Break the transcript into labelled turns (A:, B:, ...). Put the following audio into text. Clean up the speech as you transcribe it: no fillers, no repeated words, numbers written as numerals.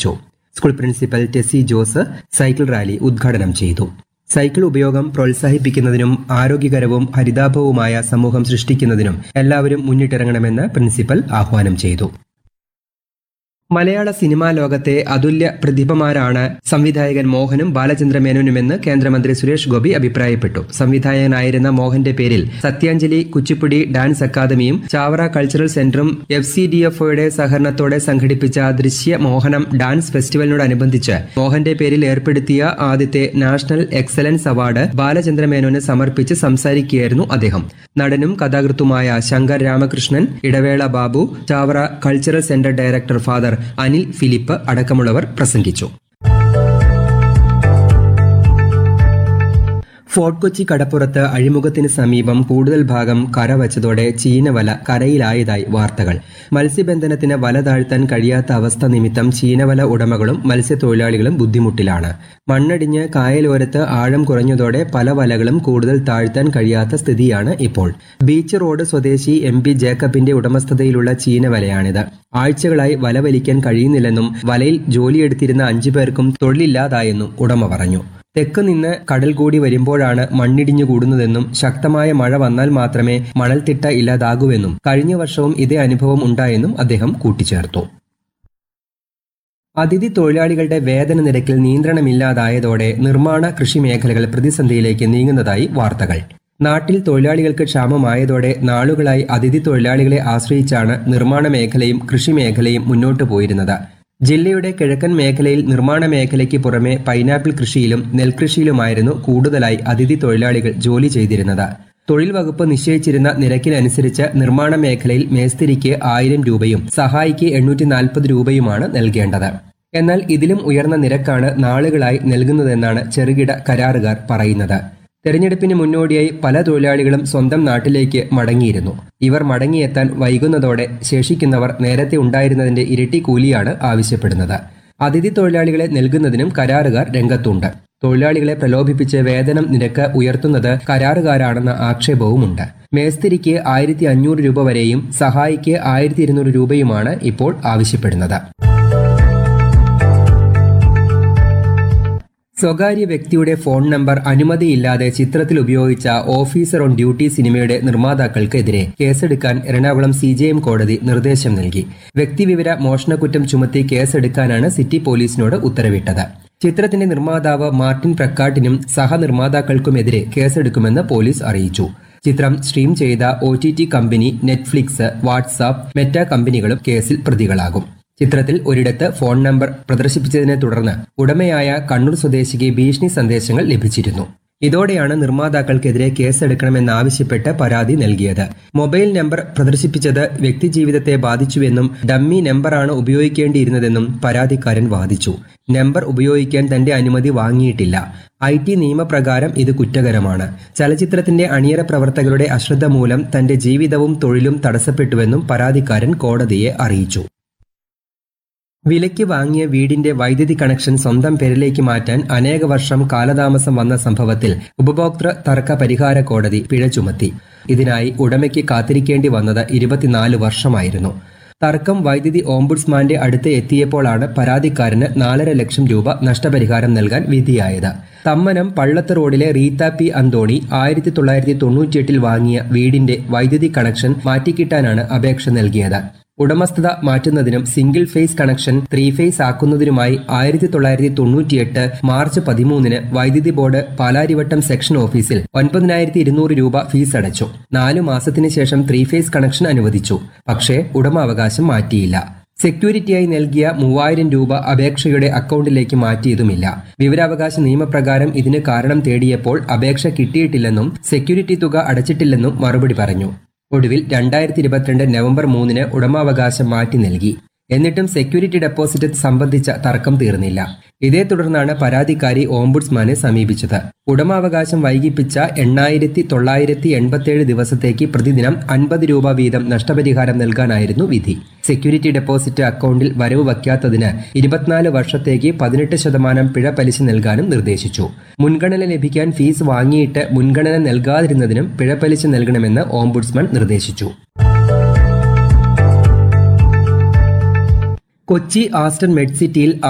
A: സംസാരിച്ചു. School principal Tessy Jose cycle rally ഉദ്ഘാടനം ചെയ്തു. സൈക്കിൾ ഉപയോഗം പ്രോത്സാഹിപ്പിക്കുന്നതിനും ആരോഗ്യകരവും ഹരിതാഭവുമായ സമൂഹം സൃഷ്ടിക്കുന്നതിനും എല്ലാവരും മുന്നിട്ടിറങ്ങണമെന്ന് പ്രിൻസിപ്പൽ ആഹ്വാനം ചെയ്തു. മലയാള സിനിമാ ലോകത്തെ അതുല്യ പ്രതിഭമാരാണ് സംവിധായകൻ മോഹനും ബാലചന്ദ്രമേനോനുമെന്ന് കേന്ദ്രമന്ത്രി സുരേഷ് ഗോപി അഭിപ്രായപ്പെട്ടു. സംവിധായകനായിരുന്ന മോഹന്റെ പേരിൽ സത്യാഞ്ജലി കുച്ചിപ്പുടി ഡാൻസ് അക്കാദമിയും ചാവറ കൾച്ചറൽ സെന്ററും FCDFOയുടെ സഹകരണത്തോടെ സംഘടിപ്പിച്ച ദൃശ്യ മോഹനം ഡാൻസ് ഫെസ്റ്റിവലിനോടനുബന്ധിച്ച് മോഹന്റെ പേരിൽ ഏർപ്പെടുത്തിയ ആദ്യത്തെ നാഷണൽ എക്സലൻസ് അവാർഡ് ബാലചന്ദ്രമേനോന് സമർപ്പിച്ച് സംസാരിക്കുകയായിരുന്നു അദ്ദേഹം. നടനും കഥാകൃത്തുമായ Shankar Ramakrishnan, Idavela Babu, Chavara cultural centre director father Anil Philip അടക്കമുള്ളവർ പ്രസംഗിച്ചു. ഫോർട്ട് കൊച്ചി കടപ്പുറത്ത് അഴിമുഖത്തിന് സമീപം കൂടുതൽ ഭാഗം കരവച്ചതോടെ ചീനവല കരയിലായതായി വാർത്തകൾ. മത്സ്യബന്ധനത്തിന് വല താഴ്ത്താൻ കഴിയാത്ത അവസ്ഥ നിമിത്തം ചീനവല ഉടമകളും മത്സ്യത്തൊഴിലാളികളും ബുദ്ധിമുട്ടിലാണ്. മണ്ണടിഞ്ഞ് കായലോരത്ത് ആഴം കുറഞ്ഞതോടെ പല വലകളും കൂടുതൽ താഴ്ത്താൻ കഴിയാത്ത സ്ഥിതിയാണ് ഇപ്പോൾ. ബീച്ച് റോഡ് സ്വദേശി MP ജേക്കബിന്റെ ഉടമസ്ഥതയിലുള്ള ചീനവലയാണിത്. ആഴ്ചകളായി വല വലിക്കാൻ കഴിയുന്നില്ലെന്നും വലയിൽ ജോലിയെടുത്തിരുന്ന 5 പേർക്കും തൊഴിലില്ലാതായെന്നും ഉടമ പറഞ്ഞു. തെക്ക് നിന്ന് കടൽ കൂടി വരുമ്പോഴാണ് മണ്ണിടിഞ്ഞു കൂടുന്നതെന്നും ശക്തമായ മഴ വന്നാൽ മാത്രമേ മണൽത്തിട്ട ഇല്ലാതാകൂവെന്നും കഴിഞ്ഞ വർഷവും ഇതേ അനുഭവം ഉണ്ടായെന്നും അദ്ദേഹം കൂട്ടിച്ചേർത്തു. അതിഥി തൊഴിലാളികളുടെ വേതന നിരക്കിൽ നിയന്ത്രണമില്ലാതായതോടെ നിർമ്മാണ കൃഷി മേഖലകൾ പ്രതിസന്ധിയിലേക്ക് നീങ്ങുന്നതായി വാർത്തകൾ. നാട്ടിൽ തൊഴിലാളികൾക്ക് ക്ഷാമമായതോടെ നാളുകളായി അതിഥി തൊഴിലാളികളെ ആശ്രയിച്ചാണ് നിർമ്മാണ മേഖലയും കൃഷി മേഖലയും മുന്നോട്ടു പോയിരുന്നത്. ജില്ലയുടെ കിഴക്കൻ മേഖലയിൽ നിർമ്മാണ മേഖലയ്ക്ക് പുറമെ പൈനാപ്പിൾ കൃഷിയിലും നെൽകൃഷിയിലുമായിരുന്നു കൂടുതലായി അതിഥി തൊഴിലാളികൾ ജോലി ചെയ്തിരുന്നത്. തൊഴിൽ വകുപ്പ് നിശ്ചയിച്ചിരുന്ന നിരക്കിനനുസരിച്ച് നിർമ്മാണ മേഖലയിൽ മേസ്തിരിക്ക് 1000 രൂപയും സഹായിക്ക് 840 രൂപയുമാണ് നൽകേണ്ടത്. എന്നാൽ ഇതിലും ഉയർന്ന നിരക്കാണ് നാളുകളായി നൽകുന്നതെന്നാണ് ചെറുകിട കരാറുകാർ പറയുന്നത്. തെരഞ്ഞെടുപ്പിന് മുന്നോടിയായി പല തൊഴിലാളികളും സ്വന്തം നാട്ടിലേക്ക് മടങ്ങിയിരുന്നു. ഇവർ മടങ്ങിയെത്താൻ വൈകുന്നതോടെ ശേഷിക്കുന്നവർ നേരത്തെ ഉണ്ടായിരുന്നതിന്റെ ഇരട്ടി കൂലിയാണ് ആവശ്യപ്പെടുന്നത്. അതിഥി തൊഴിലാളികളെ നൽകുന്നതിനും കരാറുകാർ രംഗത്തുണ്ട്. തൊഴിലാളികളെ പ്രലോഭിപ്പിച്ച് വേതനം നിരക്ക് ഉയർത്തുന്നത് കരാറുകാരാണെന്ന ആക്ഷേപവുമുണ്ട്. മേസ്തിരിക്ക് 1500 രൂപ വരെയും സഹായിക്ക് 1200 രൂപയുമാണ് ഇപ്പോൾ ആവശ്യപ്പെടുന്നത്. സ്വകാര്യ വ്യക്തിയുടെ ഫോൺ നമ്പർ അനുമതിയില്ലാതെ ചിത്രത്തിൽ ഉപയോഗിച്ച ഓഫീസർ ഓൺ ഡ്യൂട്ടി സിനിമയുടെ നിർമ്മാതാക്കൾക്കെതിരെ കേസെടുക്കാൻ എറണാകുളം CJM കോടതി നിർദ്ദേശം നൽകി. വ്യക്തിവിവര മോഷണക്കുറ്റം ചുമത്തി കേസെടുക്കാനാണ് സിറ്റി പോലീസിനോട് ഉത്തരവിട്ടത്. ചിത്രത്തിന്റെ നിർമ്മാതാവ് മാർട്ടിൻ പ്രക്കാട്ടിനും സഹനിർമ്മാതാക്കൾക്കുമെതിരെ കേസെടുക്കുമെന്ന് പോലീസ് അറിയിച്ചു. ചിത്രം സ്ട്രീം ചെയ്ത OTT company Netflix, WhatsApp, Meta കമ്പനികളും കേസിൽ പ്രതികളാകും. ചിത്രത്തിൽ ഒരിടത്ത് ഫോൺ നമ്പർ പ്രദർശിപ്പിച്ചതിനെ തുടർന്ന് ഉടമയായ കണ്ണൂർ സ്വദേശിക്ക് ഭീഷണി സന്ദേശങ്ങൾ ലഭിച്ചിരുന്നു. ഇതോടെയാണ് നിർമ്മാതാക്കൾക്കെതിരെ കേസെടുക്കണമെന്നാവശ്യപ്പെട്ട് പരാതി നൽകിയത്. മൊബൈൽ നമ്പർ പ്രദർശിപ്പിച്ചത് വ്യക്തിജീവിതത്തെ ബാധിച്ചുവെന്നും ഡമ്മി നമ്പറാണ് ഉപയോഗിക്കേണ്ടിയിരുന്നതെന്നും പരാതിക്കാരൻ വാദിച്ചു. നമ്പർ ഉപയോഗിക്കാൻ തന്റെ അനുമതി വാങ്ങിയിട്ടില്ല. IT നിയമപ്രകാരം ഇത് കുറ്റകരമാണ്. ചലച്ചിത്രത്തിന്റെ അണിയറ പ്രവർത്തകരുടെ അശ്രദ്ധ മൂലം തന്റെ ജീവിതവും തൊഴിലും തടസ്സപ്പെട്ടുവെന്നും പരാതിക്കാരൻ കോടതിയെ അറിയിച്ചു. വിലയ്ക്ക് വാങ്ങിയ വീടിന്റെ വൈദ്യുതി കണക്ഷൻ സ്വന്തം പേരിലേക്ക് മാറ്റാൻ അനേക വർഷം കാലതാമസം വന്ന സംഭവത്തിൽ ഉപഭോക്തൃ തർക്ക പരിഹാര കോടതി പിഴ ചുമത്തി. ഇതിനായി ഉടമയ്ക്ക് കാത്തിരിക്കേണ്ടി വന്നത് 24 വർഷമായിരുന്നു. തർക്കം വൈദ്യുതി ഓംബുഡ്സ്മാന്റെ അടുത്ത് എത്തിയപ്പോഴാണ് പരാതിക്കാരന് 4.5 ലക്ഷം രൂപ നഷ്ടപരിഹാരം നൽകാൻ വിധിയായത്. തമ്മനം പള്ളത്ത് റോഡിലെ റീത്ത P. അന്തോണി 1998 വാങ്ങിയ വീടിന്റെ വൈദ്യുതി കണക്ഷൻ മാറ്റിക്കിട്ടാനാണ് അപേക്ഷ നൽകിയത്. ഉടമസ്ഥത മാറ്റുന്നതിനും single phase connection 3 face ആക്കുന്നതിനുമായി 1998 March 13 വൈദ്യുതി ബോർഡ് പാലാരിവട്ടം സെക്ഷൻ ഓഫീസിൽ 9200 രൂപ ഫീസ് അടച്ചു. 4 മാസത്തിന് ശേഷം 3 ഫേസ് കണക്ഷൻ അനുവദിച്ചു. പക്ഷേ ഉടമാവകാശം മാറ്റിയില്ല. സെക്യൂരിറ്റിയായി നൽകിയ 3000 രൂപ അപേക്ഷയുടെ അക്കൗണ്ടിലേക്ക് മാറ്റിയതുമില്ല. വിവരാവകാശ നിയമപ്രകാരം ഇതിന് കാരണം തേടിയപ്പോൾ അപേക്ഷ കിട്ടിയിട്ടില്ലെന്നും സെക്യൂരിറ്റി തുക അടച്ചിട്ടില്ലെന്നും മറുപടി പറഞ്ഞു. ഒടുവിൽ 2022 നവംബർ 3 ഉടമാവകാശം മാറ്റി നൽകി. എന്നിട്ടും സെക്യൂരിറ്റി ഡെപ്പോസിറ്റ് സംബന്ധിച്ച തർക്കം തീർന്നില്ല. ഇതേ തുടർന്നാണ് പരാതിക്കാരി ഓംബുഡ്സ്മാനെ സമീപിച്ചത്. ഉടമാവകാശം വൈകിപ്പിച്ച 8987 ദിവസത്തേക്ക് പ്രതിദിനം 50 രൂപ വീതം നഷ്ടപരിഹാരം നൽകാനായിരുന്നു വിധി. സെക്യൂരിറ്റി ഡെപ്പോസിറ്റ് അക്കൗണ്ടിൽ വരവ് വയ്ക്കാത്തതിന് 24 വർഷത്തേക്ക് 18% പിഴ പലിശ നൽകാനും നിർദ്ദേശിച്ചു. മുൻഗണന ലഭിക്കാൻ ഫീസ് വാങ്ങിയിട്ട് മുൻഗണന നൽകാതിരുന്നതിനും പിഴ പലിശ നൽകണമെന്ന് ഓംബുഡ്സ്മാൻ നിർദ്ദേശിച്ചു. കൊച്ചി ആസ്റ്റൺ മെഡ്സിറ്റിയിൽ